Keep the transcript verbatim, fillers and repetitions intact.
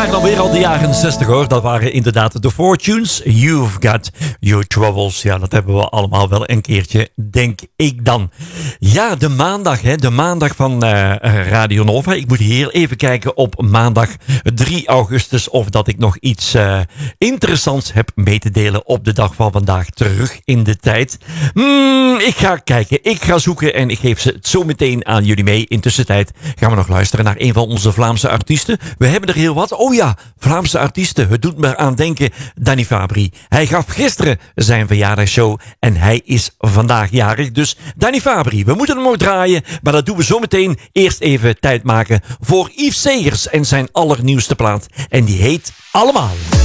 waren dan weer al de jaren zestig hoor. Dat waren inderdaad de Fortunes. You've got your troubles. Ja, dat hebben we allemaal wel een keertje, denk ik dan. Ja, de maandag, hè, de maandag van uh, Radio Nova. Ik moet heel even kijken op maandag drie augustus of dat ik nog iets uh, interessants heb mee te delen op de dag van vandaag, terug in de tijd. Hmm, ik ga kijken, ik ga zoeken en ik geef ze het zo meteen aan jullie mee. Intussen tijd gaan we nog luisteren naar een van onze Vlaamse artiesten. We hebben er heel wat. Oh ja, Vlaamse artiesten. Het doet me aan denken, Danny Fabri. Hij gaf gisteren zijn verjaardagsshow en hij is vandaag jarig. Dus Danny Fabri, we moeten hem nog draaien, maar dat doen we zo meteen. Eerst even tijd maken voor Yves Segers en zijn allernieuwste plaat. En die heet Allemaal.